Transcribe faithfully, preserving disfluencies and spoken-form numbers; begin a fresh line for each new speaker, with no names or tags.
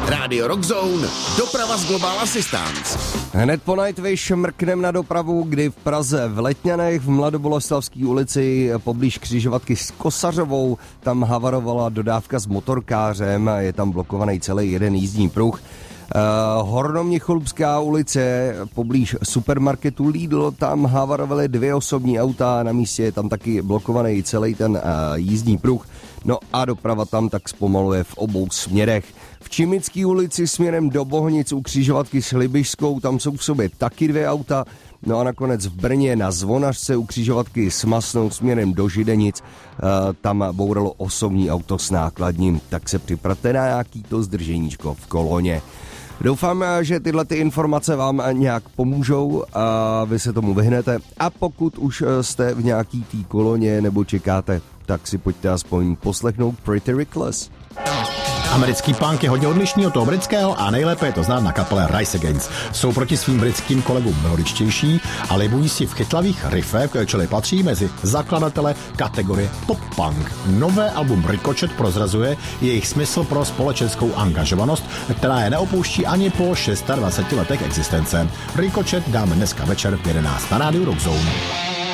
Rádio Rockzone, doprava z Global Assistance.
Hned po Nightwish mrknem na dopravu, kdy v Praze v Letňanech v Mladoboleslavské ulici poblíž křižovatky s Kosařovou tam havarovala dodávka s motorkářem, je tam blokovaný celý jeden jízdní pruh. Uh, Hornomnicholubská ulice poblíž supermarketu Lidl, tam havarovaly dvě osobní auta, na místě je tam taky blokovaný celý ten uh, jízdní pruh, no a doprava tam tak zpomaluje v obou směrech. V Čimický ulici směrem do Bohnic u křižovatky s Libišskou, tam jsou v sobě taky dvě auta, no a nakonec v Brně na Zvonařce u křižovatky s Masnou směrem do Židenic, uh, tam bouralo osobní auto s nákladním, tak se připravte na nějaký to zdrženíčko v koloně. Doufám, že tyhle ty informace vám nějak pomůžou a vy se tomu vyhnete. A pokud už jste v nějaký tý koloně nebo čekáte, tak si pojďte aspoň poslechnout Pretty Reckless.
Americký punk je hodně odlišný od toho britského a nejlépe je to znát na kapele Rise Against. Jsou proti svým britským kolegům melodičtější a libují si v chytlavých riffech, čili patří mezi zakladatele kategorie pop-punk. Nové album Ricochet prozrazuje jejich smysl pro společenskou angažovanost, která je neopouští ani po dvaceti šesti letech existence. Ricochet dáme dneska večer v jedenáct na rádiu Rockzone.